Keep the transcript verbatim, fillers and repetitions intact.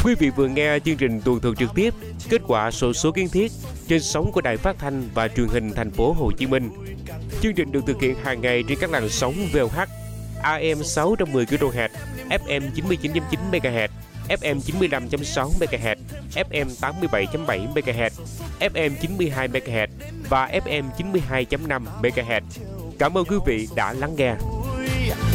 Quý vị vừa nghe chương trình tuần thường trực tiếp kết quả xổ số kiến thiết trên sóng của Đài Phát thanh và Truyền hình Thành phố Hồ Chí Minh. Chương trình được thực hiện hàng ngày trên các làn sóng vê o hát, a em sáu trăm mười ki lô héc, ép em chín mươi chín phẩy chín mê ga héc, ép em chín mươi lăm phẩy sáu mê ga héc, ép em tám mươi bảy phẩy bảy mê ga héc, ép em chín mươi hai mê ga héc và ép em chín mươi hai phẩy năm mê ga héc. Cảm ơn quý vị đã lắng nghe.